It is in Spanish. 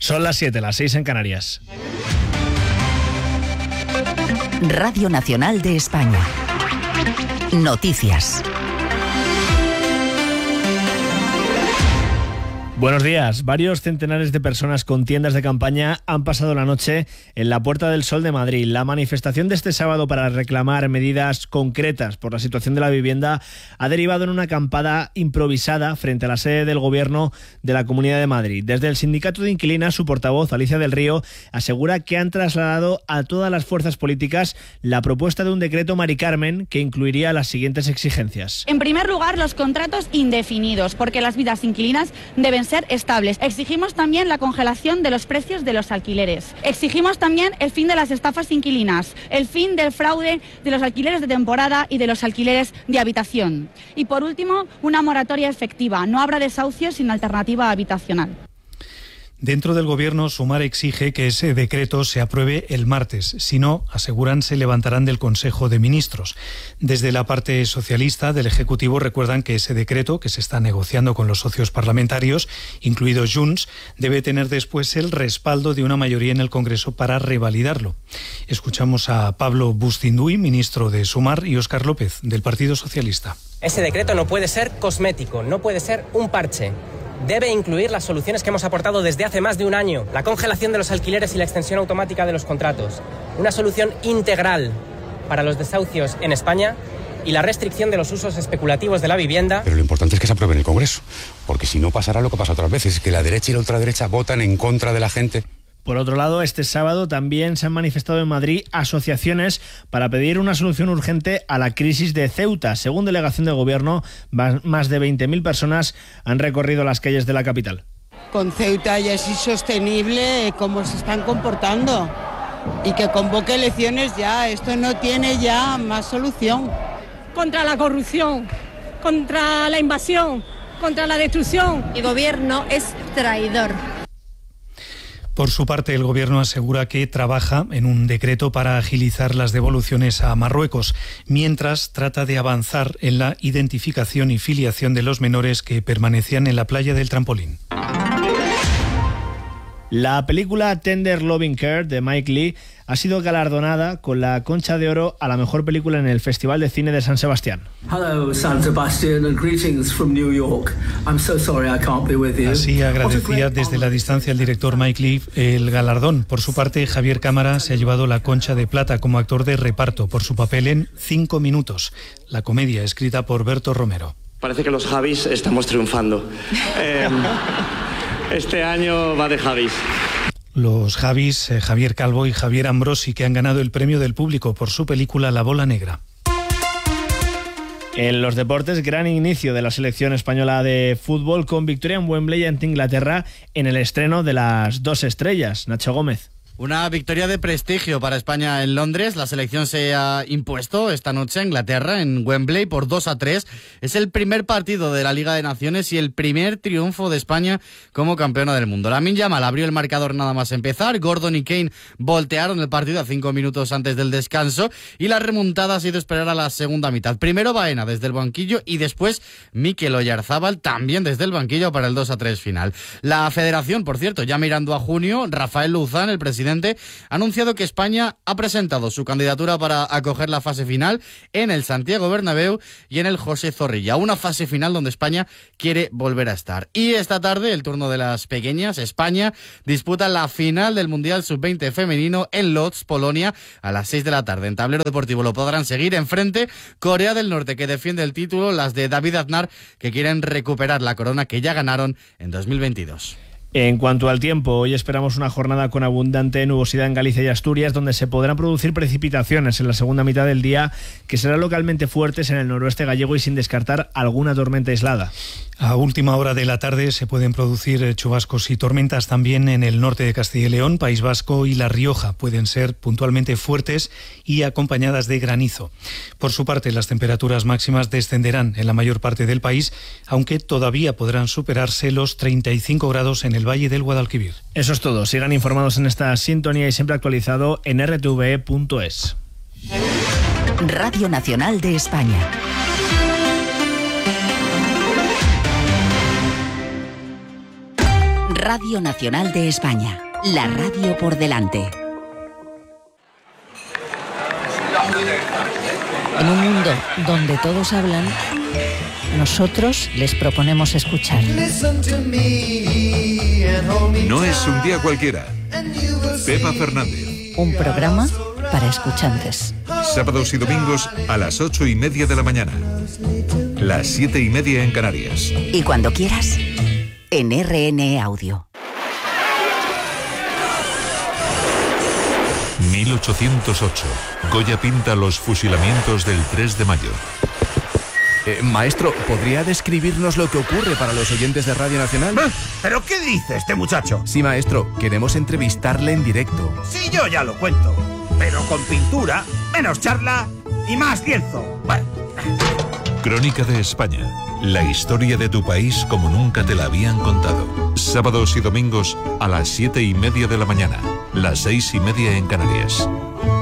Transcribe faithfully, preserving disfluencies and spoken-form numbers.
Son las siete, las seis en Canarias. Radio Nacional de España. Noticias. Buenos días. Varios centenares de personas con tiendas de campaña han pasado la noche en la Puerta del Sol de Madrid. La manifestación de este sábado para reclamar medidas concretas por la situación de la vivienda ha derivado en una acampada improvisada frente a la sede del Gobierno de la Comunidad de Madrid. Desde el Sindicato de Inquilinas, su portavoz, Alicia del Río, asegura que han trasladado a todas las fuerzas políticas la propuesta de un decreto Mari Carmen que incluiría las siguientes exigencias. En primer lugar, los contratos indefinidos, porque las vidas inquilinas deben ser estables. Exigimos también la congelación de los precios de los alquileres. Exigimos también el fin de las estafas inquilinas, el fin del fraude de los alquileres de temporada y de los alquileres de habitación. Y por último, una moratoria efectiva. No habrá desahucios sin alternativa habitacional. Dentro del Gobierno, Sumar exige que ese decreto se apruebe el martes. Si no, aseguran, se levantarán del Consejo de Ministros. Desde la parte socialista del Ejecutivo recuerdan que ese decreto, que se está negociando con los socios parlamentarios, incluido Junts, debe tener después el respaldo de una mayoría en el Congreso para revalidarlo. Escuchamos a Pablo Bustinduy, ministro de Sumar, y Óscar López, del Partido Socialista. Ese decreto no puede ser cosmético, no puede ser un parche. Debe incluir las soluciones que hemos aportado desde hace más de un año, la congelación de los alquileres y la extensión automática de los contratos, una solución integral para los desahucios en España y la restricción de los usos especulativos de la vivienda. Pero lo importante es que se apruebe en el Congreso, porque si no pasará lo que pasa otras veces, que la derecha y la ultraderecha votan en contra de la gente. Por otro lado, este sábado también se han manifestado en Madrid asociaciones para pedir una solución urgente a la crisis de Ceuta. Según delegación de Gobierno, más de veinte mil personas han recorrido las calles de la capital. Con Ceuta ya es insostenible cómo se están comportando y que convoque elecciones ya. Esto no tiene ya más solución. Contra la corrupción, contra la invasión, contra la destrucción. El Gobierno es traidor. Por su parte, el Gobierno asegura que trabaja en un decreto para agilizar las devoluciones a Marruecos, mientras trata de avanzar en la identificación y filiación de los menores que permanecían en la playa del Trampolín. La película Tender Loving Care de Mike Leigh ha sido galardonada con la Concha de Oro a la mejor película en el Festival de Cine de San Sebastián. Hello, San Sebastian, and greetings from New York. I'm so sorry I can't be with you. Así agradecía desde la distancia el director Mike Leigh el galardón. Por su parte, Javier Cámara se ha llevado la Concha de Plata como actor de reparto por su papel en Cinco Minutos, la comedia escrita por Berto Romero. Parece que los Javis estamos triunfando. eh... Este año va de Javis. Los Javis, eh, Javier Calvo y Javier Ambrosi, que han ganado el premio del público por su película La Bola Negra. En los deportes, gran inicio de la selección española de fútbol con victoria en Wembley ante Inglaterra en el estreno de las dos estrellas. Nacho Gómez. Una victoria de prestigio para España en Londres. La selección se ha impuesto esta noche a Inglaterra en Wembley por dos a tres. Es el primer partido de la Liga de Naciones y el primer triunfo de España como campeona del mundo. Lamine Yamal abrió el marcador nada más empezar. Gordon y Kane voltearon el partido a cinco minutos antes del descanso y la remontada ha sido esperar a la segunda mitad. Primero Baena desde el banquillo y después Mikel Oyarzábal también desde el banquillo para el dos a tres final. La federación, por cierto, ya mirando a junio, Rafael Luzán, el presidente, ha anunciado que España ha presentado su candidatura para acoger la fase final en el Santiago Bernabéu y en el José Zorrilla, una fase final donde España quiere volver a estar. Y esta tarde, el turno de las pequeñas, España disputa la final del Mundial sub veinte femenino en Lodz, Polonia, a las seis de la tarde. En Tablero Deportivo lo podrán seguir. Enfrente, Corea del Norte, que defiende el título, las de David Aznar, que quieren recuperar la corona que ya ganaron en dos mil veintidós. En cuanto al tiempo, hoy esperamos una jornada con abundante nubosidad en Galicia y Asturias, donde se podrán producir precipitaciones en la segunda mitad del día, que serán localmente fuertes en el noroeste gallego y sin descartar alguna tormenta aislada. A última hora de la tarde se pueden producir chubascos y tormentas también en el norte de Castilla y León, País Vasco y La Rioja. Pueden ser puntualmente fuertes y acompañadas de granizo. Por su parte, las temperaturas máximas descenderán en la mayor parte del país, aunque todavía podrán superarse los treinta y cinco grados en el Valle del Guadalquivir. Eso es todo. Sigan informados en esta sintonía y siempre actualizado en r t v e punto es. Radio Nacional de España. Radio Nacional de España. La radio por delante. En un mundo donde todos hablan, nosotros les proponemos escuchar. No es un día cualquiera. Pepa Fernández. Un programa para escuchantes. Sábados y domingos a las ocho y media de la mañana. Las siete y media en Canarias. Y cuando quieras, en R N E Audio. mil ochocientos ocho. Goya pinta los fusilamientos del tres de mayo. Eh, maestro, ¿podría describirnos lo que ocurre para los oyentes de Radio Nacional? ¿Pero qué dice este muchacho? Sí, maestro, queremos entrevistarle en directo. Sí, yo ya lo cuento. Pero con pintura, menos charla y más lienzo. Bueno. Crónica de España. La historia de tu país como nunca te la habían contado. Sábados y domingos a las siete y media de la mañana. Las seis y media en Canarias.